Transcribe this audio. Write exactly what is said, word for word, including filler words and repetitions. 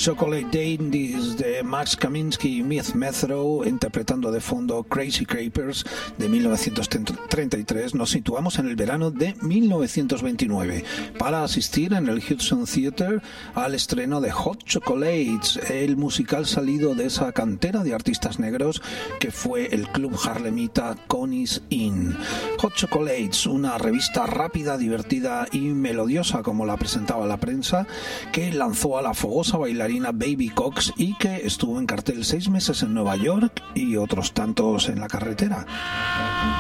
Chocolate Dandies de Max Kaminsky y Myth Methrow interpretando de fondo Crazy Creepers de mil novecientos treinta y tres. Nos situamos en el verano de mil novecientos veintinueve para asistir en el Hudson Theatre al estreno de Hot Chocolates, el musical salido de esa cantera de artistas negros que fue el club harlemita Connie's Inn. Hot Chocolates, una revista rápida, divertida y melodiosa como la presentaba la prensa, que lanzó a la fogosa bailarina Baby Cox y que estuvo en cartel seis meses en Nueva York y otros tantos en la carretera.